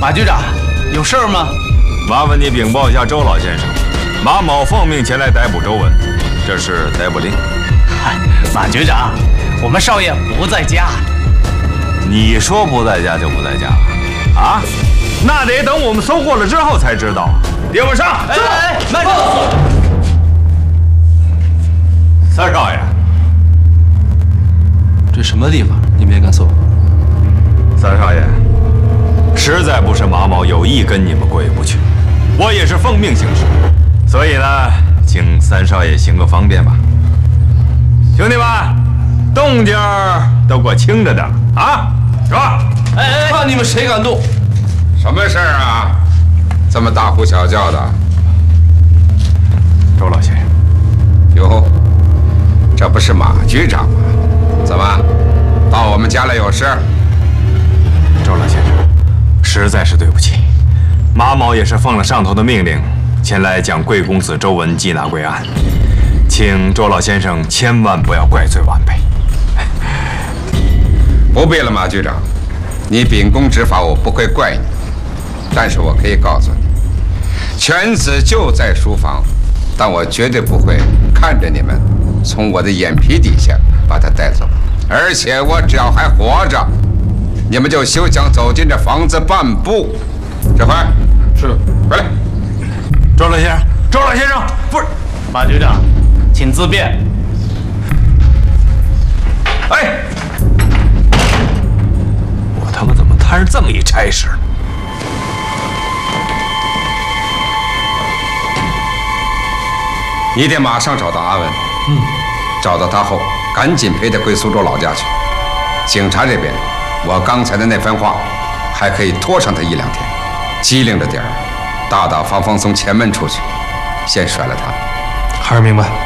马局长，有事儿吗？ 麻烦你禀报一下周老先生，马某奉命前来逮捕周文，这是逮捕令。 马局长，我们少爷不在家。 你说不在家就不在家了啊？那得等我们搜过了之后才知道。给我上！ 哎，慢着！ 三少爷， 这什么地方？你们也敢搜？ 三少爷，实在不是马某有意跟你们过意不去，我也是奉命行事，所以呢，请三少爷行个方便吧。兄弟们，动静都给我轻着点啊！是吧？ 哎，看你们谁敢动！ 什么事儿啊？这么大呼小叫的？ 周老先生， 哟，这不是马局长吗？怎么，到我们家来有事？ 周老先生，实在是对不起，马某也是奉了上头的命令，前来将贵公子周文缉拿归案，请周老先生千万不要怪罪晚辈。 不必了，马局长，你秉公执法，我不会怪你。但是我可以告诉你，犬子就在书房，但我绝对不会看着你们从我的眼皮底下把他带走，而且我只要还活着，你们就休想走进这房子半步。这回是， 回来。 周老先生，周老先生，不是， 马局长，请自便。 哎，我他妈怎么摊上这么一差事？ 你得马上找到阿文。找到他后，赶紧陪他回苏州老家去。警察这边，我刚才的那番话，还可以拖上他1-2天。机灵着点儿，大大方方从前门出去，先甩了他。 孩儿明白。